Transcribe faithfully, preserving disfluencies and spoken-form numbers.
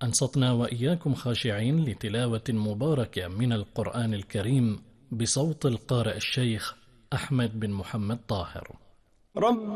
أنصتنا وإياكم خاشعين لتلاوة مباركة من القرآن الكريم بصوت القارئ الشيخ أحمد بن محمد طاهر. رب